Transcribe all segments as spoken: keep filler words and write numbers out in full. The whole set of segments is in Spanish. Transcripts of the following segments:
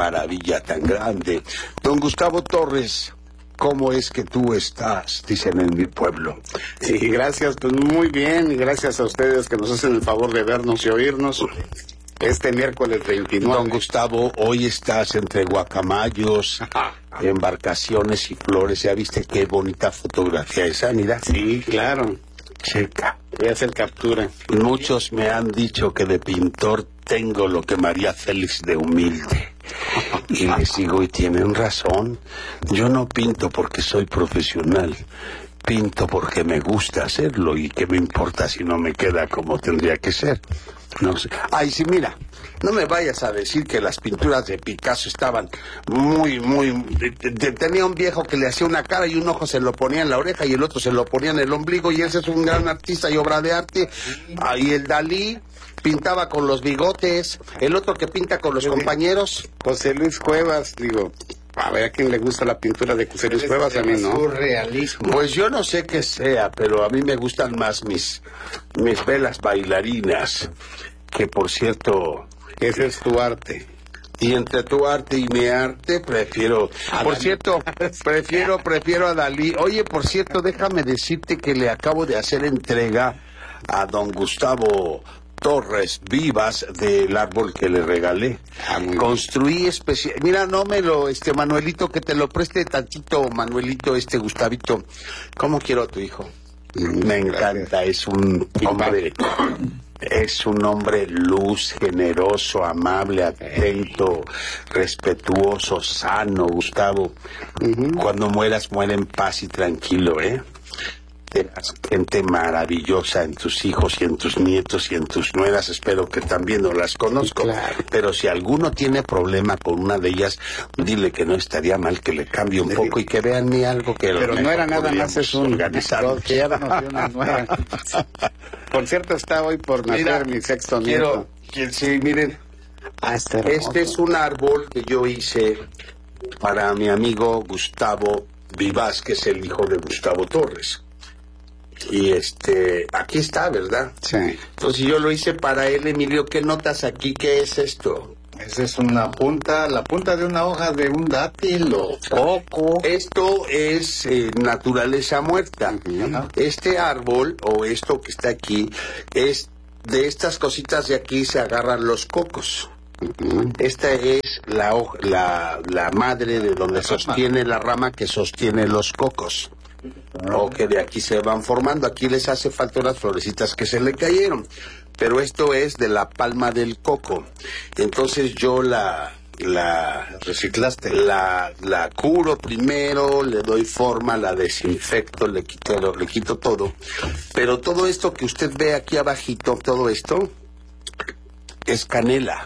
maravilla tan grande. Don Gustavo Torres, ¿cómo es que tú estás? Dicen en mi pueblo. Sí, gracias, pues muy bien, y gracias a ustedes que nos hacen el favor de vernos y oírnos este miércoles veintinueve. Don Gustavo, hoy estás entre guacamayos, embarcaciones y flores. ¿Ya viste qué bonita fotografía esa? Mira. Sí, claro. Checa. Voy a hacer captura. Muchos me han dicho que de pintor tengo lo que María Félix de humilde. Y les digo, y tienen razón. Yo no pinto porque soy profesional. Pinto porque me gusta hacerlo y qué me importa si no me queda como tendría que ser. No sé. Ay, sí, mira, no me vayas a decir que las pinturas de Picasso estaban muy, muy... Tenía un viejo que le hacía una cara y un ojo se lo ponía en la oreja y el otro se lo ponía en el ombligo, y ese es un gran artista y obra de arte. Ahí el Dalí pintaba con los bigotes, el otro que pinta con los compañeros. José Luis Cuevas, digo... A ver, ¿a quién le gusta la pintura de José Luis Cuevas? A mí no. Surrealismo. Pues yo no sé qué sea, pero a mí me gustan más mis, mis velas bailarinas, que por cierto... Ese es tu arte. Y entre tu arte y mi arte, prefiero... A por Dalí. cierto, prefiero, prefiero a Dalí. Oye, por cierto, déjame decirte que le acabo de hacer entrega a don Gustavo Torres Vivas del árbol que le regalé. Ah, Construí especial... Mira, no me lo... Este, Manuelito, que te lo preste tantito, Manuelito, este, Gustavito. ¿Cómo quiero a tu hijo? Mm, Me encanta, es un hombre... Es un hombre luz, generoso, amable, atento, respetuoso, sano, Gustavo. Uh-huh. Cuando mueras, muere en paz y tranquilo, ¿eh? Eras gente maravillosa en tus hijos y en tus nietos y en tus nueras. Espero que también no las conozco. Claro. Pero si alguno tiene problema con una de ellas, dile que no estaría mal que le cambie un poco y que vean ni algo que... Pero no era nada más, es un organizado. que ya danos una nueva. Por cierto, está hoy por nacer Mira, mi sexto quiero, nieto. que, sí, miren, Ah, está hermoso. este es un árbol que yo hice para mi amigo Gustavo Vivas, que es el hijo de Gustavo Torres. Y este, aquí está, ¿verdad? Sí. Entonces yo lo hice para él. Emilio, ¿qué notas aquí? ¿Qué es esto? Esa es una punta, la punta de una hoja de un dátil o coco. Esto es eh, naturaleza muerta. Ajá. Este árbol, o esto que está aquí, es de estas cositas de aquí se agarran los cocos. Esta es la, hoj- la, la madre de donde La rama. sostiene la rama que sostiene los cocos. O que de aquí se van formando. Aquí les hace falta unas florecitas que se le cayeron. Pero esto es de la palma del coco. Entonces yo la... La Reciclaste. La, la curo primero, le doy forma, la desinfecto, le quito, le quito todo. Pero todo esto que usted ve aquí abajito, todo esto, es canela.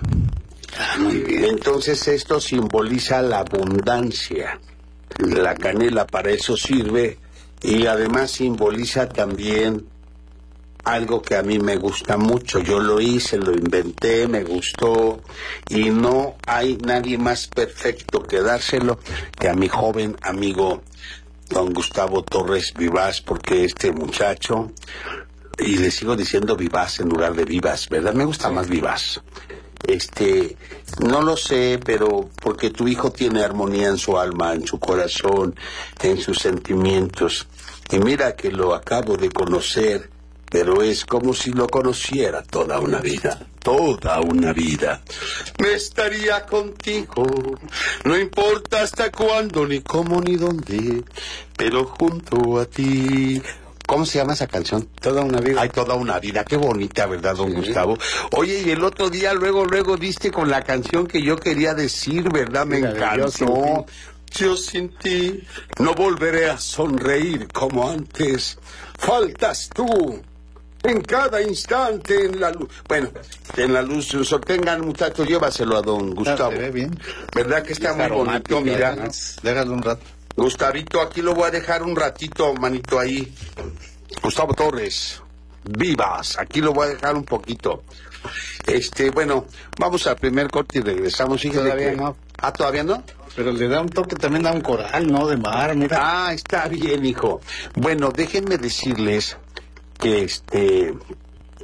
Entonces esto simboliza la abundancia. La canela para eso sirve, y además simboliza también algo que a mí me gusta mucho. Yo lo hice, lo inventé, me gustó, y no hay nadie más perfecto que dárselo que a mi joven amigo don Gustavo Torres Vivas, porque este muchacho, y le sigo diciendo Vivas en lugar de Vivas, ¿verdad? Me gusta más Vivas. Este, no lo sé, pero porque tu hijo tiene armonía en su alma, en su corazón, en sus sentimientos. Y mira que lo acabo de conocer, pero es como si lo conociera toda una vida, toda una vida. Me estaría contigo, no importa hasta cuándo, ni cómo, ni dónde, pero junto a ti. ¿Cómo se llama esa canción? Toda una vida. Ay, toda una vida, qué bonita, ¿verdad, don sí. Gustavo? Oye, y el otro día luego, luego diste con la canción que yo quería decir, ¿verdad? Me Mira, encantó. Yo sin, yo sin ti no volveré a sonreír como antes. Faltas tú en cada instante en la luz. Bueno, en la luz, sostengan, muchachos, llévaselo a don Gustavo. Se ve bien. ¿Verdad que está, está muy bonito? Mira. Déjalo un rato. Gustavito, aquí lo voy a dejar un ratito, manito, ahí. Gustavo Torres Vivas, aquí lo voy a dejar un poquito. Este, bueno, vamos al primer corte y regresamos. Todavía que... no. Ah, ¿todavía no? Pero le da un toque, también da un coral, ¿no? De mar, mira. Ah, está bien, hijo. Bueno, déjenme decirles que este...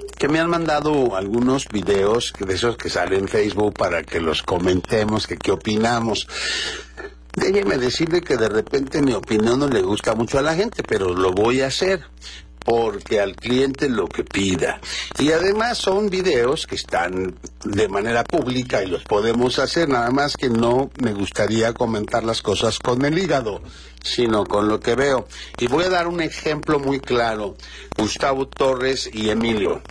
que me han mandado algunos videos de esos que salen en Facebook para que los comentemos, que qué opinamos. Déjeme decirle que de repente mi opinión no le gusta mucho a la gente, pero lo voy a hacer porque al cliente lo que pida. Y además son videos que están de manera pública y los podemos hacer, nada más que no me gustaría comentar las cosas con el hígado, sino con lo que veo. Y voy a dar un ejemplo muy claro. Gustavo Torres y Emilio.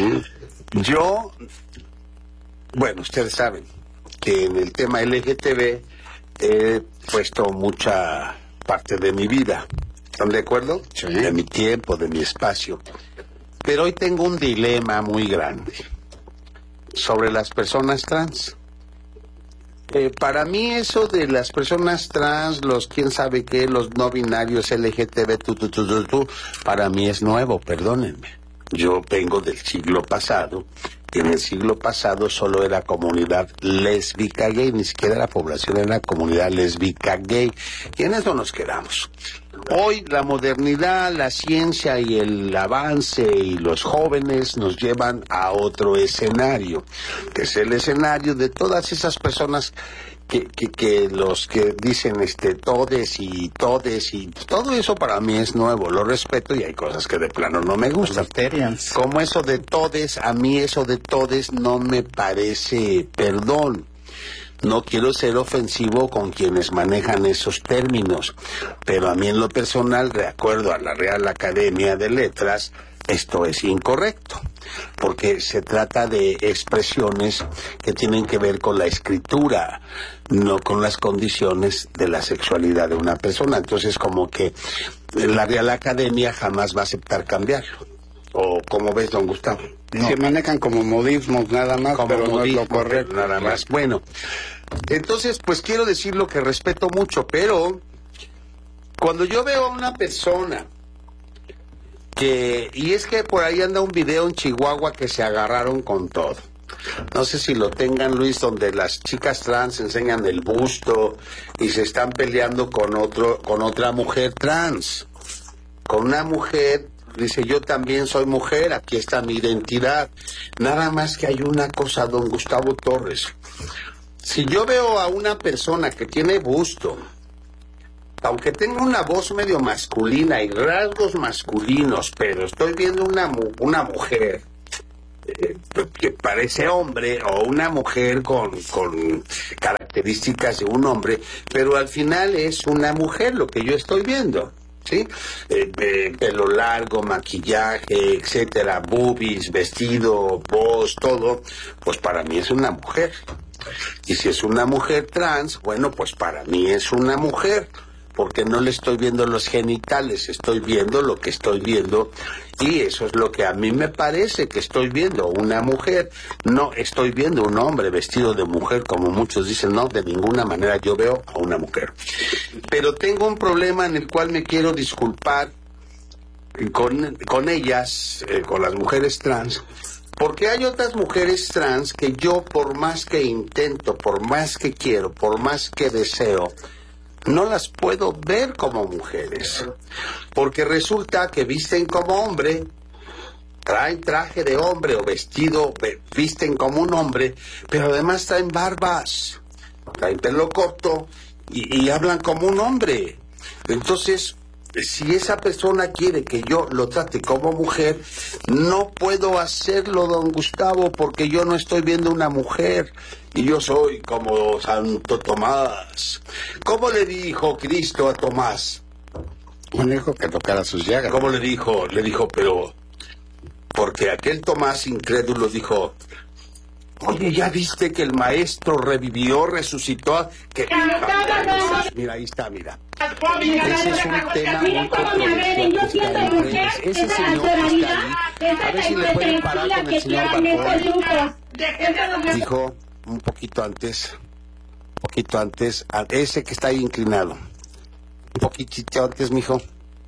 Yo, bueno, ustedes saben que en el tema L G T B he puesto mucha parte de mi vida. ¿Están de acuerdo? Sí. De mi tiempo, de mi espacio. Pero hoy tengo un dilema muy grande sobre las personas trans. Eh, para mí eso de las personas trans, los quién sabe qué, los no binarios, L G T B, tu, tu, tu, tu, tu, para mí es nuevo, perdónenme. Yo vengo del siglo pasado, y en el siglo pasado solo era comunidad lésbica gay, ni siquiera la población era comunidad lésbica gay, y en eso nos quedamos. Hoy la modernidad, la ciencia y el avance y los jóvenes nos llevan a otro escenario, que es el escenario de todas esas personas que, que, que los que dicen este todes y todes y todo eso para mí es nuevo, lo respeto y hay cosas que de plano no me gustan. Como eso de todes, a mí eso de todes no me parece, perdón. No quiero ser ofensivo con quienes manejan esos términos, pero a mí en lo personal, de acuerdo a la Real Academia de Letras, esto es incorrecto, porque se trata de expresiones que tienen que ver con la escritura, no con las condiciones de la sexualidad de una persona. Entonces, como que la Real Academia jamás va a aceptar cambiarlo. ¿O cómo ves, don Gustavo? No. Se manejan como modismos nada más, como pero modismo, no es lo correcto. Nada más. Bueno, entonces, pues quiero decir lo que respeto mucho, pero cuando yo veo a una persona que... Y es que por ahí anda un video en Chihuahua que se agarraron con todo. No sé si lo tengan, Luis, donde las chicas trans enseñan el busto y se están peleando con otro, con otra mujer trans. Con una mujer... Dice, yo también soy mujer, aquí está mi identidad. Nada más que hay una cosa, don Gustavo Torres. Si yo veo a una persona que tiene busto, aunque tenga una voz medio masculina y rasgos masculinos, pero estoy viendo una, una mujer eh, que parece hombre o una mujer con, con características de un hombre, pero al final es una mujer lo que yo estoy viendo. ¿Sí? Eh, eh, pelo largo, maquillaje, etcétera, boobies, vestido, voz, todo, pues para mí es una mujer. Y si es una mujer trans, bueno, pues para mí es una mujer, porque no le estoy viendo los genitales, estoy viendo lo que estoy viendo, y eso es lo que a mí me parece que estoy viendo, una mujer. No estoy viendo un hombre vestido de mujer, como muchos dicen, no, de ninguna manera yo veo a una mujer. Pero tengo un problema en el cual me quiero disculpar con, con ellas, eh, con las mujeres trans, porque hay otras mujeres trans que yo, por más que intento, por más que quiero, por más que deseo, no las puedo ver como mujeres, porque resulta que visten como hombre, traen traje de hombre o vestido, visten como un hombre, pero además traen barbas, traen pelo corto y, y hablan como un hombre. Entonces, si esa persona quiere que yo lo trate como mujer, no puedo hacerlo, don Gustavo, porque yo no estoy viendo una mujer. Y yo soy como Santo Tomás. ¿Cómo le dijo Cristo a Tomás? Un hijo que tocara sus llagas. ¿Cómo le dijo? Le dijo, pero... Porque aquel Tomás incrédulo dijo... Oye, ¿ya viste que el maestro revivió, resucitó? Que... Mira, ahí está, mira. Ese es un tema muy controversial que está en redes. Ese señor que está ahí, a ver si le pueden parar con el señor Barbón. Dijo un poquito antes, un poquito antes, a ese que está ahí inclinado. Un poquitito antes, mijo.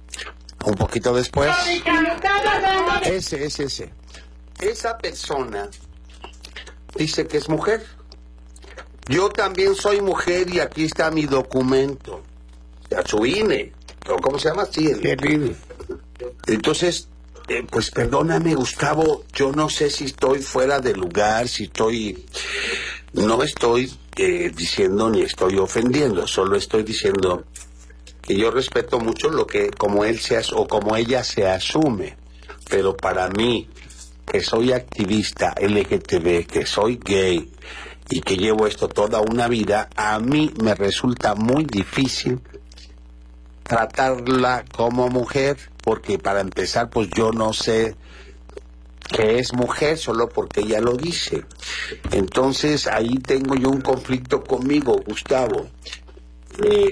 Un poquito después. Ese, ese, ese. Esa persona dice que es mujer. Yo también soy mujer y aquí está mi documento. A su I N E. ¿Cómo se llama? Sí, el I N E. Entonces, eh, pues perdóname, Gustavo, yo no sé si estoy fuera de lugar, si estoy... No estoy eh, diciendo ni estoy ofendiendo, solo estoy diciendo que yo respeto mucho lo que, como él se as- o como ella se asume, pero para mí, que soy activista L G T B, que soy gay y que llevo esto toda una vida, a mí me resulta muy difícil tratarla como mujer, porque para empezar, pues yo no sé que es mujer solo porque ella lo dice. Entonces ahí tengo yo un conflicto conmigo, Gustavo. Eh,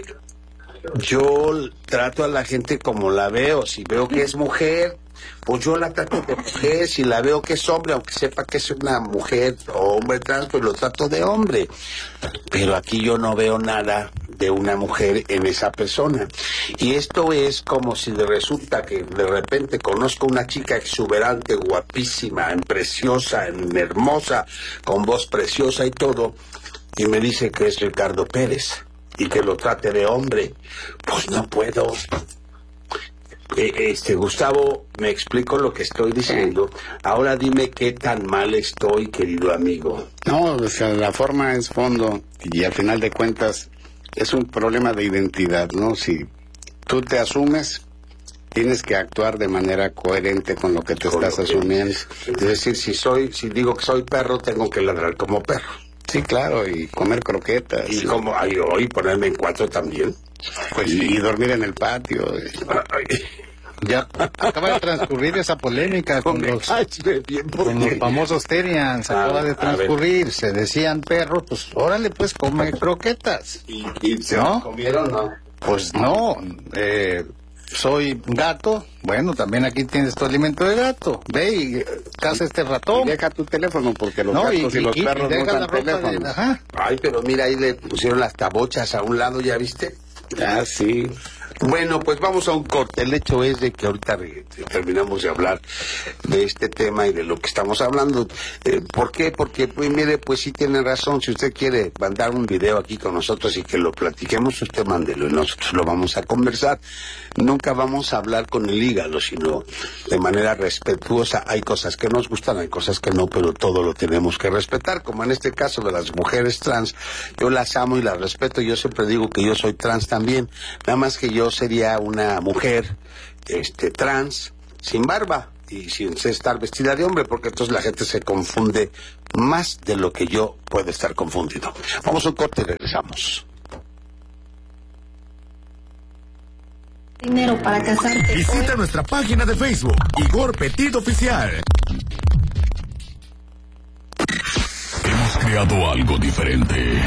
yo trato a la gente como la veo. Si veo que es mujer, pues yo la trato de mujer. Si la veo que es hombre, aunque sepa que es una mujer o hombre trans, pues lo trato de hombre. Pero aquí yo no veo nada de una mujer en esa persona. Y esto es como si de resulta que de repente conozco una chica exuberante, guapísima, preciosa, hermosa, con voz preciosa y todo, y me dice que es Ricardo Pérez y que lo trate de hombre. Pues no puedo. Eh, este, Gustavo, me explico lo que estoy diciendo. Ahora dime qué tan mal estoy, querido amigo. No, o sea, la forma es fondo y al final de cuentas es un problema de identidad, ¿no? Si tú te asumes, tienes que actuar de manera coherente con lo que te Con estás lo que- asumiendo. Es decir, si soy, si digo que soy perro, tengo que ladrar como perro. Sí, claro, y comer croquetas. Y como ay, hoy ponerme en cuatro también. Pues, y, y dormir en el patio. Ay, Ya acaba de transcurrir esa polémica con me los, caes de bien con porque- los famosos Terians. A- Acaba de a transcurrir. Se decían perros, pues órale, pues come croquetas. ¿Y, y se ¿No? lo comieron no? Pues no, eh, soy gato. Bueno, también aquí tienes tu alimento de gato. Ve y eh, caza este Y ratón. deja tu teléfono porque los No, y, gatos y, y- los y- y perros no deja usan la ropa de- teléfono. ajá. Ay, pero mira, ahí le pusieron las tabochas a un lado, ¿ya viste? Ah, sí. Bueno, pues vamos a un corte. El hecho es de que ahorita re- terminamos de hablar de este tema y de lo que estamos hablando. Eh, ¿Por qué? Porque, pues, mire, pues sí tiene razón. Si usted quiere mandar un video aquí con nosotros y que lo platiquemos, usted mándelo y nosotros lo vamos a conversar. Nunca vamos a hablar con el hígado, sino de manera respetuosa. Hay cosas que nos gustan, hay cosas que no, pero todo lo tenemos que respetar. Como en este caso de las mujeres trans, yo las amo y las respeto. Yo siempre digo que yo soy trans también. Nada más que yo sería una mujer este trans sin barba y sin estar vestida de hombre, porque entonces la gente se confunde más de lo que yo puedo estar confundido. Vamos a un corte y regresamos. Dinero para casarte. Visita nuestra página de Facebook, Igor Petit Oficial. Hemos creado algo diferente.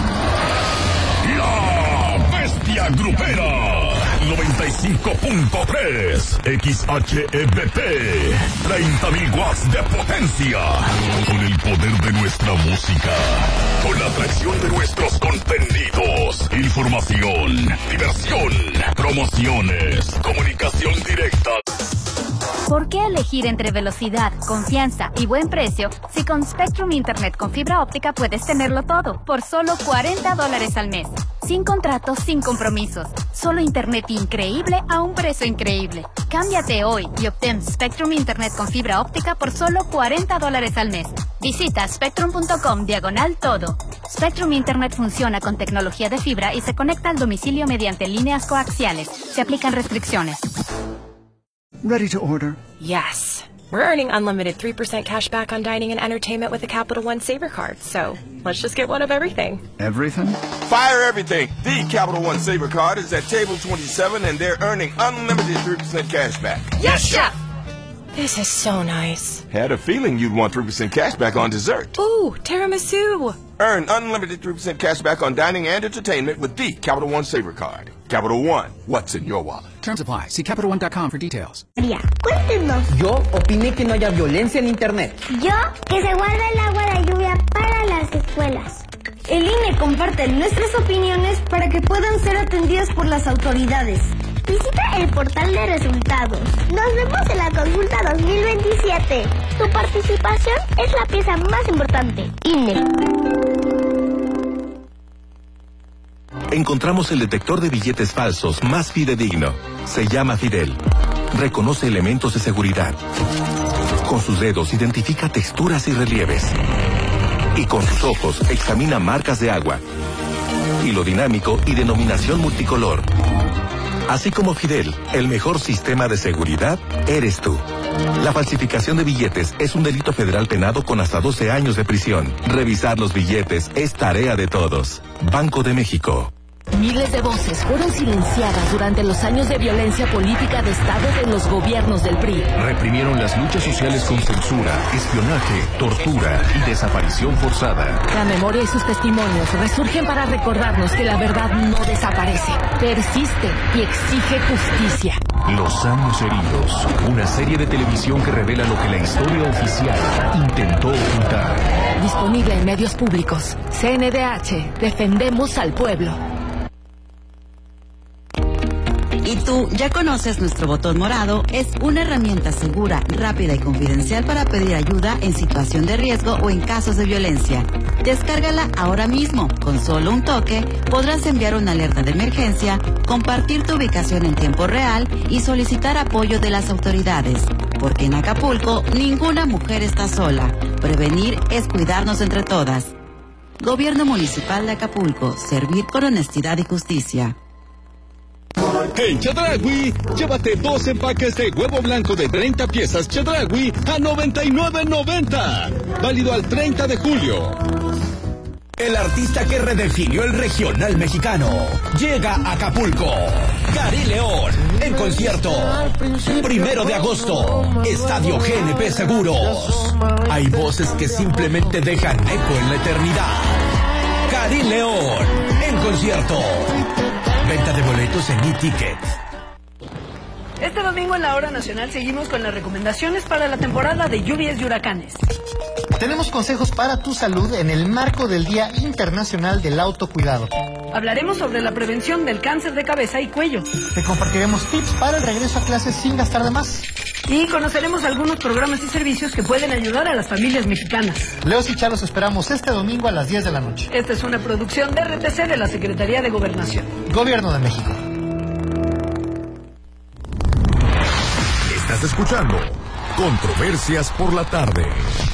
La Bestia Grupera. noventa y cinco punto tres X H E B P, treinta mil watts de potencia, con el poder de nuestra música, con la atracción de nuestros contenidos, información, diversión, promociones, comunicación directa. ¿Por qué elegir entre velocidad, confianza y buen precio si con Spectrum Internet con fibra óptica puedes tenerlo todo por solo cuarenta dólares al mes? Sin contratos, sin compromisos. Solo internet increíble a un precio increíble. Cámbiate hoy y obtén Spectrum Internet con fibra óptica por solo cuarenta dólares al mes. Visita spectrum.com diagonal todo. Spectrum Internet funciona con tecnología de fibra y se conecta al domicilio mediante líneas coaxiales. Se aplican restricciones. Ready to order. Yes. We're earning unlimited three percent cash back on dining and entertainment with a Capital One Saver card, so let's just get one of everything. Everything? Fire everything. The Capital One Saver card is at table twenty-seven and they're earning unlimited three percent cash back. Yes, Chef! This is so nice. Had a feeling you'd want three percent cash back on dessert. Ooh, tiramisu! Earn unlimited three percent cash back on dining and entertainment with the Capital One Saver card. Capital One, what's in your wallet? Terms apply. See Capital One dot com for details. María, cuéntenos. Yo opiné que no haya violencia en Internet. Yo, que se guarde el agua de lluvia para las escuelas. El I N E comparte nuestras opiniones para que puedan ser atendidas por las autoridades. Visita el portal de resultados. Nos vemos en la consulta dos mil veintisiete. Tu participación es la pieza más importante. I N E. Encontramos el detector de billetes falsos más fidedigno. Se llama Fidel. reconoce elementos de seguridad. Con sus dedos identifica texturas y relieves. Y con sus ojos examina marcas de agua. Hilo dinámico y denominación multicolor. Así como Fidel, el mejor sistema de seguridad eres tú. La falsificación de billetes es un delito federal penado con hasta doce años de prisión. Revisar los billetes es tarea de todos. Banco de México. Miles de voces fueron silenciadas durante los años de violencia política de Estado de los gobiernos del P R I. Reprimieron las luchas sociales con censura, espionaje, tortura y desaparición forzada. La memoria y sus testimonios resurgen para recordarnos que la verdad no desaparece, persiste y exige justicia. Los años heridos, una serie de televisión que revela lo que la historia oficial intentó ocultar. Disponible en medios públicos. C N D H, defendemos al pueblo. ¿Y tú ya conoces nuestro botón morado? Es una herramienta segura, rápida y confidencial para pedir ayuda en situación de riesgo o en casos de violencia. Descárgala ahora mismo. Con solo un toque podrás enviar una alerta de emergencia, compartir tu ubicación en tiempo real y solicitar apoyo de las autoridades. Porque en Acapulco ninguna mujer está sola. Prevenir es cuidarnos entre todas. Gobierno Municipal de Acapulco. Servir con honestidad y justicia. En Chedraui, llévate dos empaques de huevo blanco de treinta piezas Chedraui a noventa y nueve noventa. Válido al treinta de julio. El artista que redefinió el regional mexicano llega a Acapulco. Karim León, en concierto. Primero de agosto, Estadio G N P Seguros. Hay voces que simplemente dejan eco en la eternidad. Karim León, en concierto. Venta de boletos en e-ticket. Este domingo en la Hora Nacional seguimos con las recomendaciones para la temporada de lluvias y huracanes. Tenemos consejos para tu salud en el marco del Día Internacional del Autocuidado. Hablaremos sobre la prevención del cáncer de cabeza y cuello. Te compartiremos tips para el regreso a clases sin gastar de más. Y conoceremos algunos programas y servicios que pueden ayudar a las familias mexicanas. Leos y Chalos esperamos este domingo a las diez de la noche. Esta es una producción de R T C de la Secretaría de Gobernación. Gobierno de México. Estás escuchando Controversias por la Tarde.